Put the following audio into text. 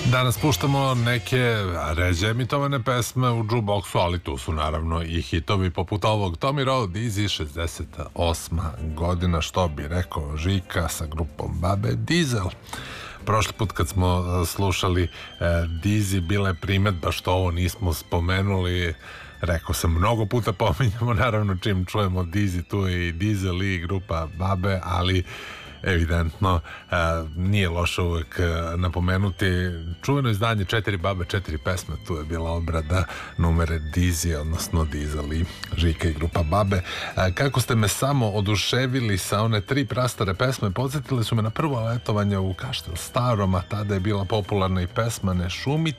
Danas puštamo neke ređe emitovane pesme u jukeboxu, ali tu su naravno i hitovi poput ovog. Tommy Rowe, Dizzy, 68. godina, što bi rekao Žika sa grupom Babe Dizel. Prošli put kad smo slušali Dizzy, bila je primedba što ovo nismo spomenuli. Rekao sam, mnogo puta pominjamo, naravno čim čujemo Dizzy, tu je i Dizel i grupa Babe, ali evidentno nije loše uvek napomenuti čuveno izdanje 4 babe, 4 pesme. Tu je bila obrada numere Dizzy, odnosno Dizel i Žika i grupa Babe. Kako ste me samo oduševili sa one 3 prastare pesme, podsjetile su me na prvo letovanje u Kaštel Starom, a tada je bila popularna i pesma Ne šumite